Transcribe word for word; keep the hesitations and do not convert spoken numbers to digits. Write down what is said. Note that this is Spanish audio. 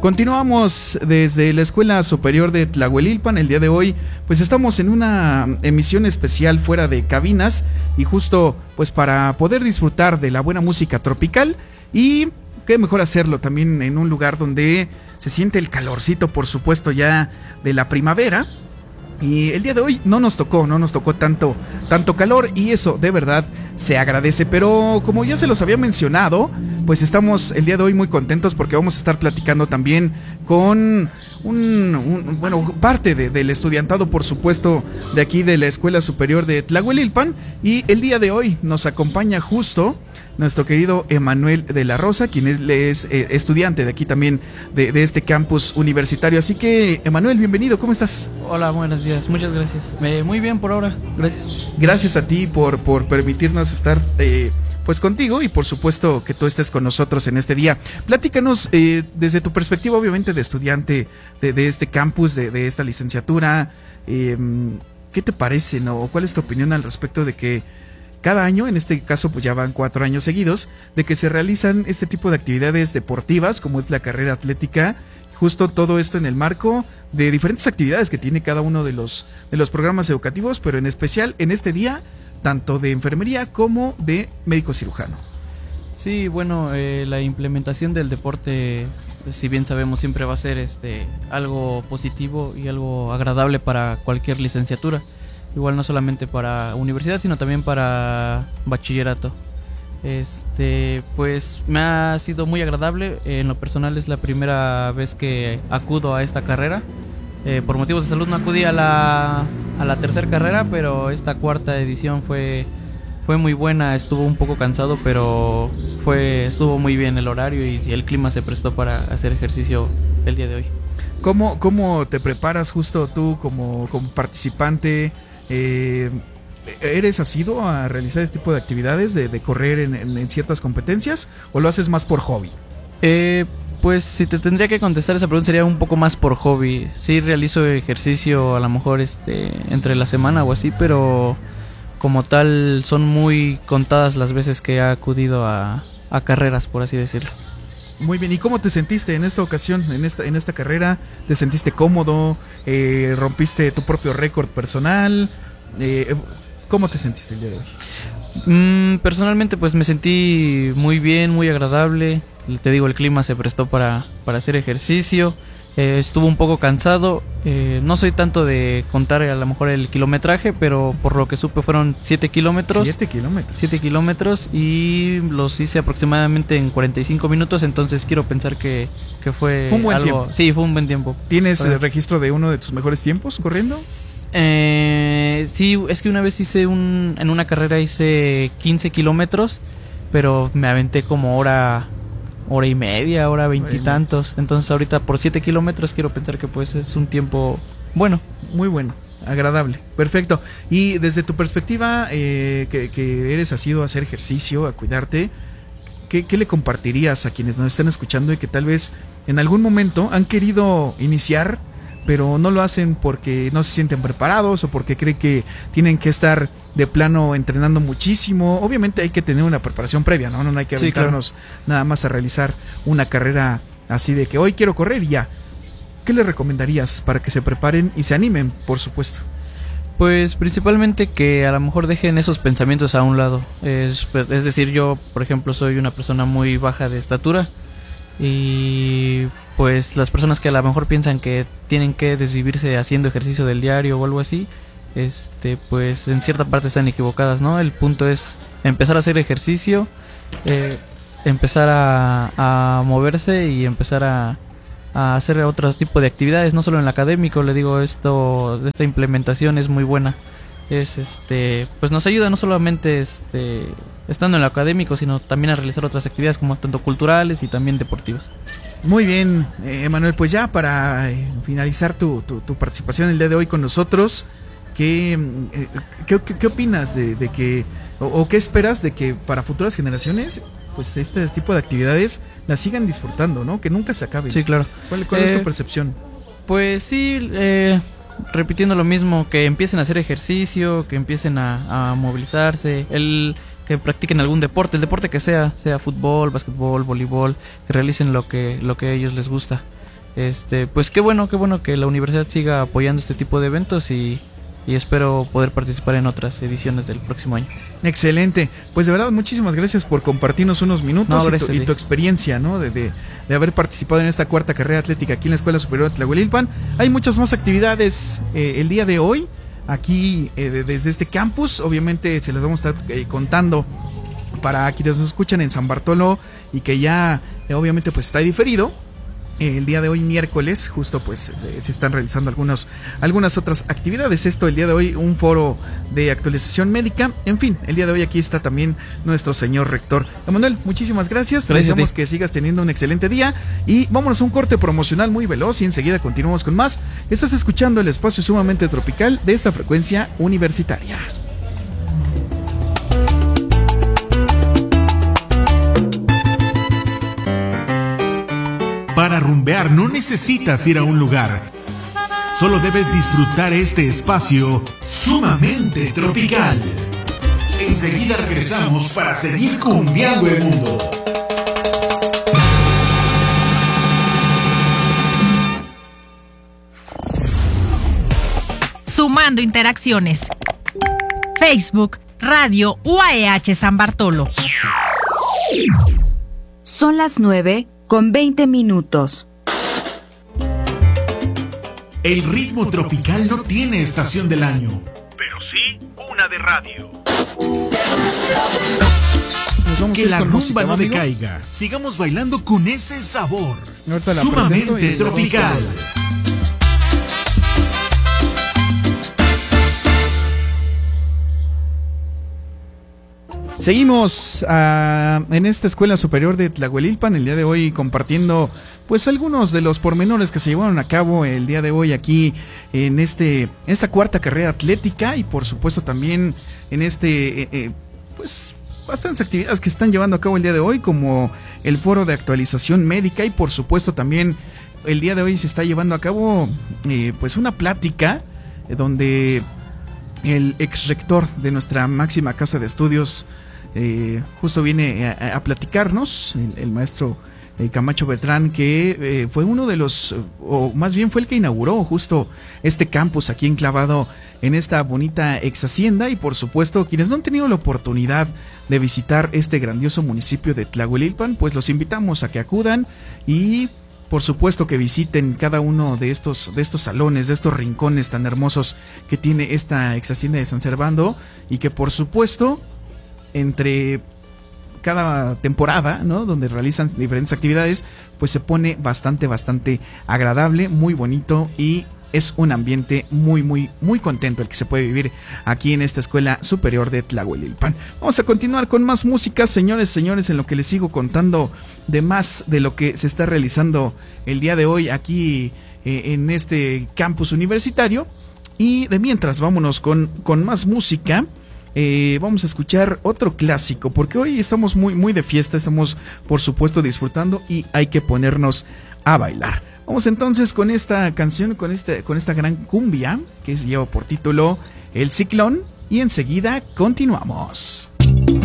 Continuamos desde la Escuela Superior de Tlahuelilpan. El día de hoy pues estamos en una emisión especial fuera de cabinas y justo pues para poder disfrutar de la buena música tropical y qué mejor hacerlo también en un lugar donde se siente el calorcito, por supuesto, ya de la primavera. Y el día de hoy no nos tocó, no nos tocó tanto, tanto calor y eso de verdad se agradece. Pero como ya se los había mencionado, pues estamos el día de hoy muy contentos porque vamos a estar platicando también con un, un bueno, parte de, del estudiantado, por supuesto, de aquí de la Escuela Superior de Tlahuelilpan. Y el día de hoy nos acompaña justo nuestro querido Emanuel de la Rosa, quien es, es eh, estudiante de aquí también, de, de este campus universitario. Así que, Emanuel, bienvenido, ¿cómo estás? Hola, buenos días, muchas gracias. Eh, muy bien por ahora, gracias. Gracias a ti por, por permitirnos estar eh, pues contigo y por supuesto que tú estés con nosotros en este día. Platícanos eh, desde tu perspectiva, obviamente, de estudiante de, de este campus, de, de esta licenciatura. Eh, ¿Qué te parece, no? ¿Cuál es tu opinión al respecto de que cada año, en este caso pues ya van cuatro años seguidos, de que se realizan este tipo de actividades deportivas como es la carrera atlética, justo todo esto en el marco de diferentes actividades que tiene cada uno de los, de los programas educativos, pero en especial en este día, tanto de enfermería como de médico cirujano? Sí, bueno, eh, la implementación del deporte, si bien sabemos, siempre va a ser este algo positivo y algo agradable para cualquier licenciatura. Igual no solamente para universidad, sino también para bachillerato. Este, pues me ha sido muy agradable. En lo personal es la primera vez que acudo a esta carrera. Eh, por motivos de salud no acudí a la, a la tercera carrera, pero esta cuarta edición fue, fue muy buena. Estuvo un poco cansado, pero fue, estuvo muy bien el horario y el clima se prestó para hacer ejercicio el día de hoy. ¿Cómo, cómo te preparas justo tú como, como participante? Eh, ¿Eres asiduo a realizar este tipo de actividades, de, de correr en, en, en ciertas competencias, o lo haces más por hobby? Eh, pues si te tendría que contestar esa pregunta sería un poco más por hobby. Sí realizo ejercicio a lo mejor este entre la semana o así, pero como tal son muy contadas las veces que he acudido a, a carreras, por así decirlo. Muy bien, ¿y cómo te sentiste en esta ocasión, en esta, en esta carrera? ¿Te sentiste cómodo? Eh, ¿Rompiste tu propio récord personal? Eh, ¿Cómo te sentiste el día de hoy? Mm, personalmente pues me sentí muy bien, muy agradable. Te digo, el clima se prestó para, para hacer ejercicio. Eh, estuvo un poco cansado. Eh, no soy tanto de contar a lo mejor el kilometraje, pero por lo que supe fueron siete kilómetros. siete kilómetros. siete kilómetros y los hice aproximadamente en cuarenta y cinco minutos, entonces quiero pensar que, que fue, fue un buen algo... tiempo. Sí, fue un buen tiempo. ¿Tienes el registro de uno de tus mejores tiempos corriendo? Eh, sí, es que una vez hice un... En una carrera hice quince kilómetros, pero me aventé como hora... hora y media, hora veintitantos. Entonces ahorita por siete kilómetros quiero pensar que pues es un tiempo bueno. Muy bueno, agradable, perfecto. Y desde tu perspectiva, eh, que, que eres asiduo a hacer ejercicio, a cuidarte, ¿qué, ¿qué le compartirías a quienes nos están escuchando y que tal vez en algún momento han querido iniciar, pero no lo hacen porque no se sienten preparados o porque creen que tienen que estar de plano entrenando muchísimo? Obviamente hay que tener una preparación previa, ¿no? No hay que aventarnos sí, claro. nada más a realizar una carrera así de que hoy quiero correr y ya. ¿Qué les recomendarías para que se preparen y se animen, por supuesto? Pues principalmente que a lo mejor dejen esos pensamientos a un lado. Es, es decir, yo, por ejemplo, soy una persona muy baja de estatura. Y pues las personas que a lo mejor piensan que tienen que desvivirse haciendo ejercicio del diario o algo así, este pues en cierta parte están equivocadas, ¿no? El punto es empezar a hacer ejercicio, eh, empezar a, a moverse y empezar a, a hacer otro tipo de actividades, no solo en el académico. Le digo, esto, esta implementación es muy buena. Es este, pues nos ayuda no solamente este estando en lo académico, sino también a realizar otras actividades como tanto culturales y también deportivas. Muy bien, eh, Emanuel, pues ya para eh, finalizar tu, tu, tu participación el día de hoy con nosotros, ¿qué, eh, qué, qué, qué opinas de, de que, o, o qué esperas de que para futuras generaciones, pues este tipo de actividades las sigan disfrutando, ¿no? Que nunca se acaben. Sí, claro. ¿Cuál, cuál eh, es tu percepción? Pues sí, eh, repitiendo lo mismo, que empiecen a hacer ejercicio, que empiecen a, a movilizarse, el que practiquen algún deporte, el deporte que sea, sea fútbol, básquetbol, voleibol, que realicen lo que lo que a ellos les gusta. Este, pues qué bueno, qué bueno que la universidad siga apoyando este tipo de eventos y, y espero poder participar en otras ediciones del próximo año. Excelente, pues de verdad muchísimas gracias por compartirnos unos minutos no, y, tu, y tu experiencia, ¿no? De, de, de haber participado en esta cuarta carrera atlética aquí en la Escuela Superior de Tlahuelilpan. Hay muchas más actividades eh, el día de hoy aquí eh, de, desde este campus, obviamente se las vamos a estar eh, contando para quienes nos escuchan en San Bartolo y que ya eh, obviamente pues está diferido. El día de hoy miércoles justo pues se están realizando algunos, algunas otras actividades. Esto el día de hoy un foro de actualización médica. En fin, el día de hoy aquí está también nuestro señor rector. Emanuel, muchísimas gracias. Te deseamos que sigas teniendo un excelente día y vámonos a un corte promocional muy veloz y enseguida continuamos con más. Estás escuchando el espacio sumamente tropical de esta frecuencia universitaria. Para rumbear no necesitas ir a un lugar. Solo debes disfrutar este espacio sumamente tropical. Enseguida regresamos para seguir cumbiando el mundo. Sumando interacciones. Facebook, Radio U A E H San Bartolo. Son las nueve con veinte minutos. El ritmo tropical no tiene estación del año, pero sí una de radio. Que la rumba música, no amigo? decaiga. Sigamos bailando con ese sabor sumamente tropical. Seguimos uh, en esta Escuela Superior de Tlahuelilpan el día de hoy compartiendo pues algunos de los pormenores que se llevaron a cabo el día de hoy aquí en este esta cuarta carrera atlética y por supuesto también en este eh, eh, pues bastantes actividades que están llevando a cabo el día de hoy como el foro de actualización médica y por supuesto también el día de hoy se está llevando a cabo eh, pues una plática eh, donde el ex rector de nuestra máxima casa de estudios Eh, justo viene a, a platicarnos el, el maestro eh, Camacho Beltrán, que eh, fue uno de los, o más bien fue el que inauguró justo este campus aquí enclavado en esta bonita ex hacienda y por supuesto quienes no han tenido la oportunidad de visitar este grandioso municipio de Tlahuelilpan, pues los invitamos a que acudan y por supuesto que visiten cada uno de estos, de estos salones, de estos rincones tan hermosos que tiene esta ex hacienda de San Servando y que por supuesto entre cada temporada, ¿no? Donde realizan diferentes actividades, pues se pone bastante, bastante agradable, muy bonito y es un ambiente muy, muy, muy contento el que se puede vivir aquí en esta Escuela Superior de Tlahuelilpan. Vamos a continuar con más música, señores, señores, en lo que les sigo contando de más de lo que se está realizando el día de hoy aquí eh, en este campus universitario. Y de mientras, vámonos con, con más música. Eh, vamos a escuchar otro clásico porque hoy estamos muy muy de fiesta, estamos por supuesto disfrutando y hay que ponernos a bailar. Vamos entonces con esta canción, con este con esta gran cumbia que lleva por título El Ciclón y enseguida continuamos.